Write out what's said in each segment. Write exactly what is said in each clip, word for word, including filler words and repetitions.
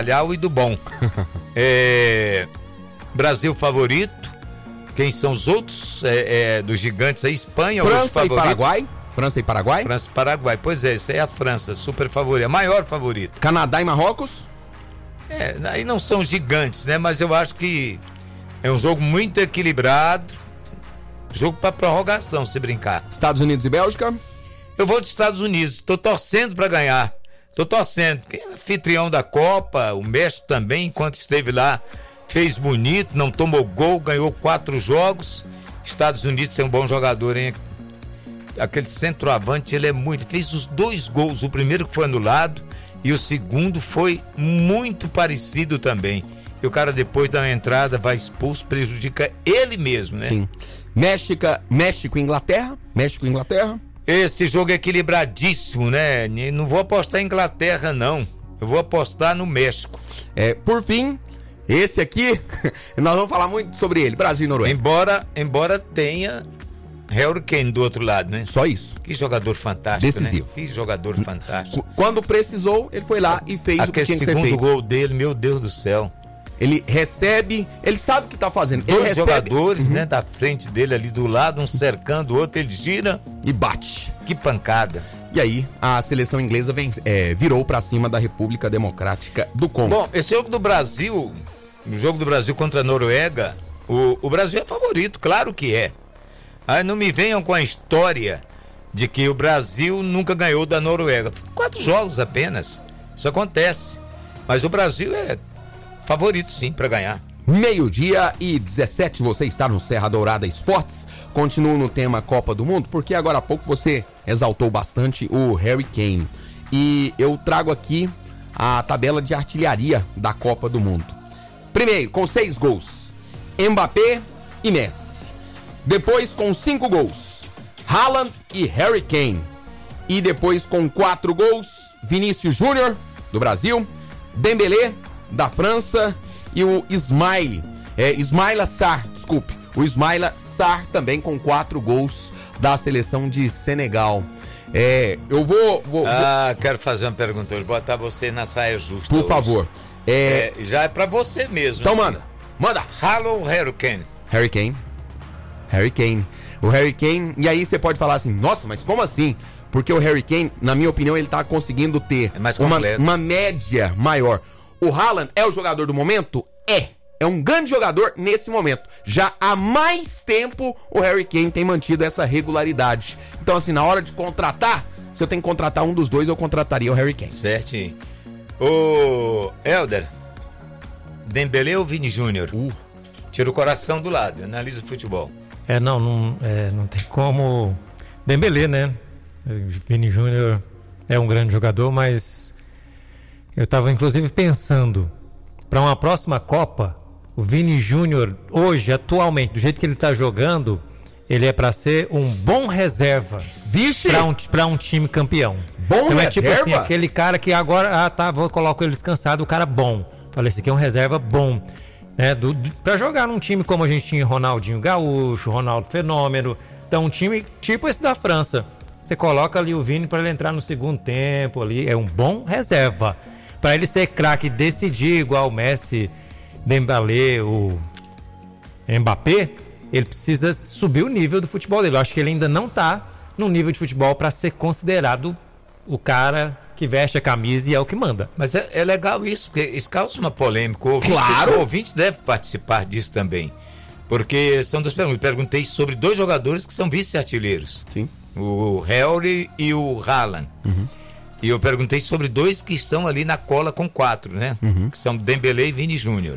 e do bom. é, Brasil favorito. Quem são os outros é, é, dos gigantes aí? Espanha, França e Paraguai. França e Paraguai? França e Paraguai. Pois é, isso aí é a França, super favorita, maior favorita. Canadá e Marrocos? É, aí não são gigantes, né? Mas eu acho que é um jogo muito equilibrado. Jogo para prorrogação, se brincar. Estados Unidos e Bélgica? Eu vou dos Estados Unidos, tô torcendo para ganhar. Tô torcendo. Quem é anfitrião da Copa, o México também, enquanto esteve lá, fez bonito, não tomou gol, ganhou quatro jogos. Estados Unidos tem um bom jogador, hein? Aquele centroavante, ele é muito... Fez os dois gols, o primeiro que foi anulado e o segundo foi muito parecido também. E o cara depois da entrada vai expulso, prejudica ele mesmo, né? Sim. México, México e Inglaterra? México e Inglaterra? Esse jogo é equilibradíssimo, né? Não vou apostar em Inglaterra, não. Eu vou apostar no México. É, por fim... Esse aqui, nós vamos falar muito sobre ele, Brasil e Noruega. Embora, embora tenha Harry Kane do outro lado, né? Só isso. Que jogador fantástico, decisivo, né? Que jogador fantástico. Quando precisou, ele foi lá e fez Aquele o que tinha que ser feito. segundo gol dele, meu Deus do céu. Ele recebe, ele sabe o que tá fazendo. Dois ele recebe... jogadores, uhum. né, da frente dele ali do lado, um cercando o outro, ele gira e bate. Que pancada. E aí, a seleção inglesa vem, é, virou pra cima da República Democrática do Congo. Bom, esse jogo do Brasil, o jogo do Brasil contra a Noruega, o, o Brasil é favorito, claro que é. Aí não me venham com a história de que o Brasil nunca ganhou da Noruega. Quatro jogos apenas. Isso acontece. Mas o Brasil é favorito sim para ganhar. Meio-dia e dezessete, você está no Serra Dourada Esportes. Continuo no tema Copa do Mundo, porque agora há pouco você exaltou bastante o Harry Kane. E eu trago aqui a tabela de artilharia da Copa do Mundo. Primeiro, com seis gols, Mbappé e Messi. Depois, com cinco gols, Haaland e Harry Kane. E depois, com quatro gols, Vinícius Júnior, do Brasil, Dembélé, da França, e o Ismail, é, Ismaila Sarr, desculpe, o Ismaila Sarr também com quatro gols da seleção de Senegal. É, eu vou, vou... Ah, vou... quero fazer uma pergunta hoje, botar você na saia justa. Por hoje. favor. É... É, já é pra você mesmo. Então assim. manda, manda. Haaland ou Harry Kane? Harry Kane. Harry Kane. O Harry Kane, e aí você pode falar assim, nossa, mas como assim? Porque o Harry Kane, na minha opinião, ele tá conseguindo ter é mais uma, uma média maior. O Haaland é o jogador do momento? É. É um grande jogador nesse momento. Já há mais tempo o Harry Kane tem mantido essa regularidade. Então, assim, na hora de contratar, se eu tenho que contratar um dos dois, eu contrataria o Harry Kane. Certinho. Ô, Helder, Dembélé ou Vini Júnior? Uh. Tira o coração do lado, analisa o futebol. É, não, não, é, não tem como... Dembélé, né? Vini Júnior é um grande jogador, mas eu estava inclusive pensando, para uma próxima Copa, o Vini Júnior hoje, atualmente, do jeito que ele está jogando, ele é para ser um bom reserva. Vixe! Para um, para um time campeão. Bom então reserva? É tipo assim, aquele cara que agora, ah tá, vou colocar ele descansado, o cara bom. Falei, esse aqui é um reserva bom. Né, do, do, pra jogar num time como a gente tinha Ronaldinho Gaúcho, Ronaldo Fenômeno. Então um time tipo esse da França. Você coloca ali o Vini para ele entrar no segundo tempo ali, é um bom reserva. Para ele ser craque e decidir igual o Messi, Dembélé, o Mbappé, ele precisa subir o nível do futebol dele. Eu acho que ele ainda não tá no nível de futebol para ser considerado o cara que veste a camisa e é o que manda. Mas é, é legal isso, porque isso causa uma polêmica. O ouvinte, claro! O ouvinte deve participar disso também. Porque são duas perguntas. Perguntei sobre dois jogadores que são vice-artilheiros. Sim. O Harry e o Haaland. Uhum. E eu perguntei sobre dois que estão ali na cola com quatro, né? Uhum. Que são Dembélé e Vini Júnior.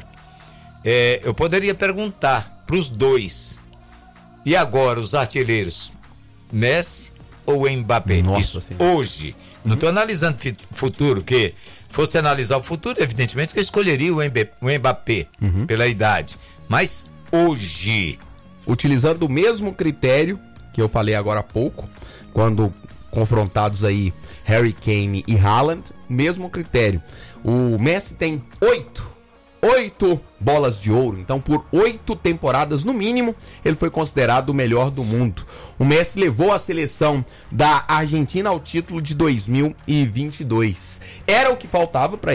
É, eu poderia perguntar para os dois. E agora, os artilheiros? Messi ou Mbappé? Nossa, isso senhora. Hoje. Uhum. Não estou analisando o futuro, que fosse analisar o futuro, evidentemente que eu escolheria o Mbappé, uhum. pela idade. Mas hoje... Utilizando o mesmo critério que eu falei agora há pouco, quando confrontados aí Harry Kane e Haaland, mesmo critério. O Messi tem oito, oito bolas de ouro, então por oito temporadas no mínimo, ele foi considerado o melhor do mundo. O Messi levou a seleção da Argentina ao título de dois mil e vinte e dois. Era o que faltava para